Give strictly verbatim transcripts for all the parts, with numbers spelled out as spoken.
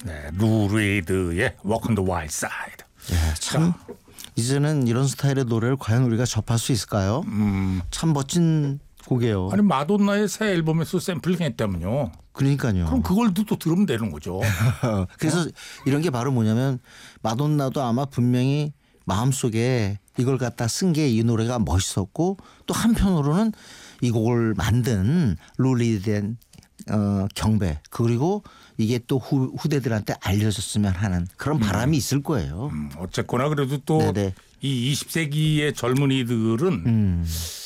네, 루리드의 Walk on the Wild Side. 네, 참 자. 이제는 이런 스타일의 노래를 과연 우리가 접할 수 있을까요? 음. 참 멋진 곡이에요. 아니 마돈나의 새 앨범에서 샘플링했다면요. 그러니까요. 그럼 그걸 또 들으면 되는 거죠. 그래서 어? 이런 게 바로 뭐냐면 마돈나도 아마 분명히 마음속에 이걸 갖다 쓴 게 이 노래가 멋있었고 또 한편으로는 이 곡을 만든 룰리된 어, 경배 그리고 이게 또 후, 후대들한테 알려졌으면 하는 그런 바람이 음. 있을 거예요. 음, 어쨌거나 그래도 또 이 이십 세기의 젊은이들은 음.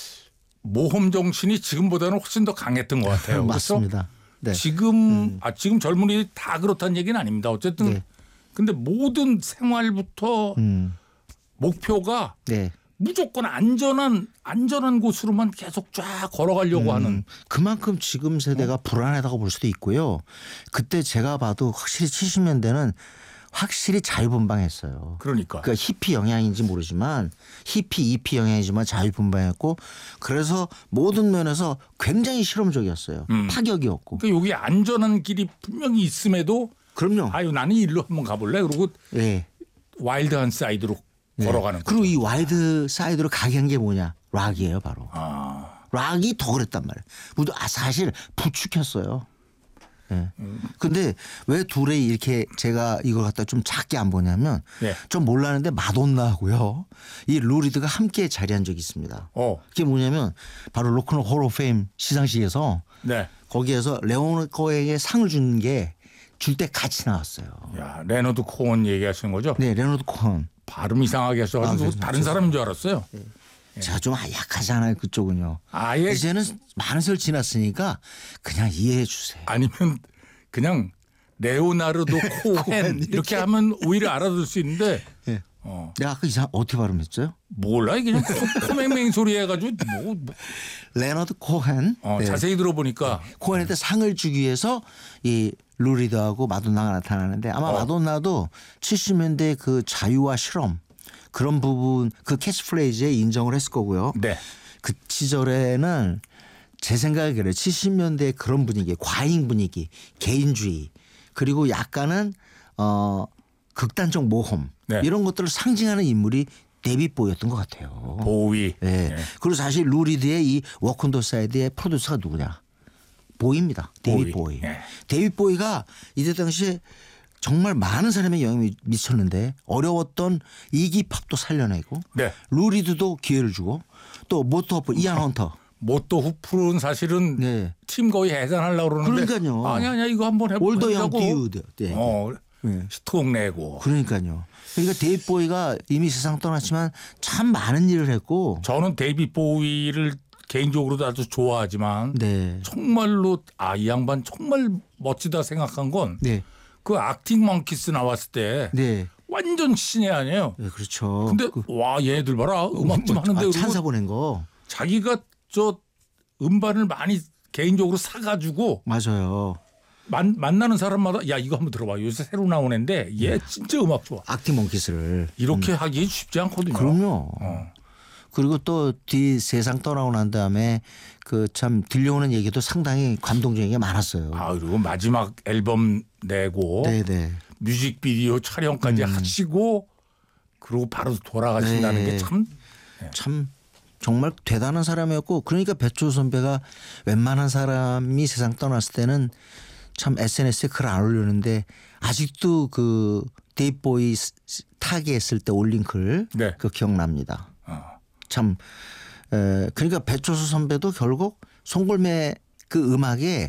모험 정신이 지금보다는 훨씬 더 강했던 것 같아요. 맞습니다. 네. 지금 음. 아 지금 젊은이들이 다 그렇다는 얘기는 아닙니다. 어쨌든 네. 근데 모든 생활부터 음. 목표가 네. 무조건 안전한 안전한 곳으로만 계속 쫙 걸어가려고 음, 하는 그만큼 지금 세대가 어? 불안하다고 볼 수도 있고요. 그때 제가 봐도 확실히 칠십 년대는 확실히 자유분방했어요. 그러니까. 그러니까 히피 영향인지 모르지만 히피 이피 영향이지만 자유분방했고 그래서 모든 면에서 굉장히 실험적이었어요. 음. 파격이었고. 그러니까 여기 안전한 길이 분명히 있음에도 그럼요. 아유 나는 일로 한번 가볼래. 그러고 네. 와일드한 사이드로 네. 걸어가는 거죠. 그리고 이 와일드 사이드로 가게 한 게 뭐냐. 락이에요 바로. 아. 락이 더 그랬단 말이에요. 모두 아, 사실 부추겼어요. 네. 음. 근데 왜 둘이 이렇게 제가 이걸 갖다 좀 작게 안 보냐면 네. 좀 몰랐는데 마돈나하고요. 이 루리드가 함께 자리한 적이 있습니다. 어. 그게 뭐냐면 바로 로큰롤 홀 오브 페임 시상식에서 네. 거기에서 레오나르도 코헨에게 상을 준 게 줄 때 같이 나왔어요. 야, 레너드 코hen 얘기하시는 거죠? 네, 레너드 코헨. 발음 이상하게 하셔가지고 아, 다른 사람인 줄 알았어요. 네. 네. 제가 좀 약하잖아요 그쪽은요. 아예 이제는 많은 세월 지났으니까 그냥 이해해 주세요. 아니면 그냥 레오나르도 코헨 이렇게 하면 오히려 알아들 수 있는데. 네. 어. 내가 아까 이상 어떻게 발음했어요? 몰라 그냥 코맹맹 소리 해가지고 뭐, 뭐. 레너드 코헨. 어, 네. 자세히 들어보니까 네. 코헨한테 상을 주기 위해서 이 루리드하고 마돈나가 나타나는데 아마 어. 마돈나도 칠십 년대 그 자유와 실험 그런 부분 그 캐치프레이즈에 인정을 했을 거고요. 네. 그 시절에는 제 생각에 그래요. 칠십 년대 그런 분위기 과잉 분위기 개인주의 그리고 약간은 어, 극단적 모험 네. 이런 것들을 상징하는 인물이 데이빗 보이였던 것 같아요. 보이. 네. 네. 그리고 사실 루리드의 이 워크 온 더 사이드의 프로듀서가 누구냐. 보이입니다. 데이빗 보이. 보이. 네. 데이빗 보이가 이때 당시에 정말 많은 사람의 영향을 미쳤는데 어려웠던 이기팝도 살려내고 네. 루리드도 기회를 주고 또 모토 허프 이안 헌터. 모토 후프는 사실은 네. 팀 거의 해산하려고 그러는데 그러니까요. 아니 아니야 이거 한번 해보자고. 올더 영 듀드. 네. 어, 네. 히트곡 내고. 그러니까요. 그러니까 데이빗 보이가 이미 세상 떠났지만 참 많은 일을 했고. 저는 데이빗 보이를 개인적으로도 아주 좋아하지만 네. 정말로 아 이 양반 정말 멋지다 생각한 건 네. 그 악팅 먼키스 나왔을 때 네. 완전 신의 아니에요. 네, 그렇죠. 근데 그, 와 얘들 봐라 음악 좀 하는데 아, 찬사 보낸 거. 자기가 저 음반을 많이 개인적으로 사가지고 맞아요. 만, 만나는 사람마다 야 이거 한번 들어봐 요새 새로 나온 애인데 얘 네. 진짜 음악 좋아. 악팅 먼키스를 이렇게 음. 하기 쉽지 않거든요. 그럼요. 어. 그리고 또 뒤 세상 떠나고 난 다음에 그 참 들려오는 얘기도 상당히 감동적인 게 많았어요. 아 그리고 마지막 앨범 내고 네네. 뮤직비디오 촬영까지 음. 하시고 그리고 바로 돌아가신다는 네. 게 참 참 정말 대단한 사람이었고 그러니까 배철수 선배가 웬만한 사람이 세상 떠났을 때는 참 에스엔에스에 글 안 올리는데 아직도 그 데이빗 보이 타기했을 때 올린 글 네. 그 기억납니다. 어. 참 에, 그러니까 배철수 선배도 결국 송골매 그 음악에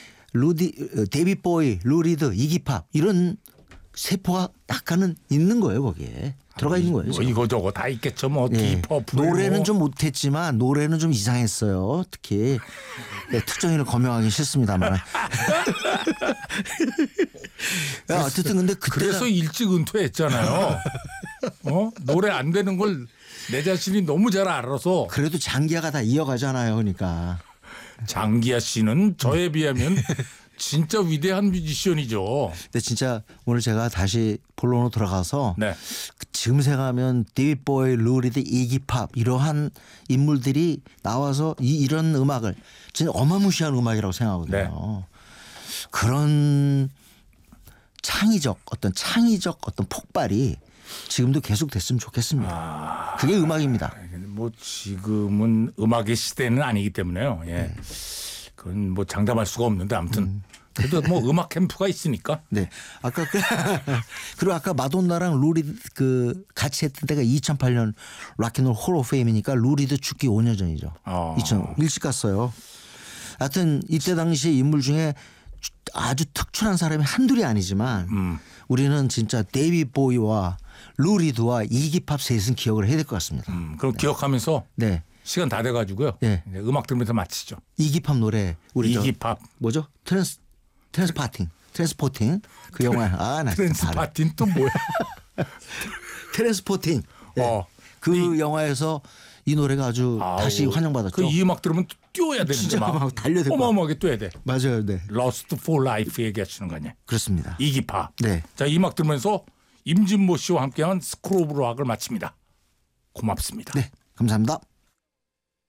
루디 데이빗 보이, 루리드, 이기팝 이런 세포가 약간은 있는 거예요 거기에 들어가 있는 거예요. 뭐 이거 저거 다 있겠죠 뭐 네. 디퍼 노래는 뭐. 좀 못했지만 노래는 좀 이상했어요. 특히 네, 특정인을 거명하기 싫습니다만. 야, 어쨌든 근데 그때 그래서 일찍 은퇴했잖아요. 어? 노래 안 되는 걸 내 자신이 너무 잘 알아서. 그래도 장기하가 다 이어가잖아요. 그러니까. 장기하 씨는 저에 비하면 진짜 위대한 뮤지션이죠. 근데 진짜 오늘 제가 다시 본론으로 들어가서 네. 지금 생각하면 데이빗 보이, 루리드, 이기팝 이러한 인물들이 나와서 이, 이런 음악을 진짜 어마무시한 음악이라고 생각하거든요. 네. 그런 참 창의적 어떤 창의적 어떤 폭발이 지금도 계속 됐으면 좋겠습니다. 아, 그게 음악입니다. 뭐 지금은 음악의 시대는 아니기 때문에요. 예. 네. 그건 뭐 장담할 수가 없는데 아무튼 음. 그래도 뭐 음악 캠프가 있으니까. 네. 아까 그 그리고 아까 마돈나랑 루리드 그 같이 했던 때가 이천팔 년 락앤롤 홀 오브 페임이니까 루리드 죽기 오 년 전이죠. 어. 이천 일찍 갔어요. 하여튼 이때 당시에 인물 중에 아주 특출한 사람이 한둘이 아니지만 음. 우리는 진짜 데이비 보이와 루리드와 이기팝 셋은 기억을 해야 될 것 같습니다. 음. 그럼 네. 기억하면서 네. 시간 다 돼가지고요. 네. 음악 들으면서 마치죠. 이기팝 노래 우리 이기팝 뭐죠? 트랜스 트랜스파팅 트랜스포팅 그 영화 아나 트랜스파팅 또 뭐야? 트랜스포팅 네. 어. 그 이, 영화에서 이 노래가 아주 아우, 다시 환영받았죠. 그 이 음악 들으면 뛰어야 되는데 진짜 막, 막 달려들 어마어마하게 뛰어야 돼. 맞아요, 네. Lost for Life 얘기하시는 거 아니야? 그렇습니다. 이기팝. 네. 자, 이 음악 들으면서 임진모 씨와 함께한 스크롤 오브 락을 마칩니다. 고맙습니다. 네, 감사합니다.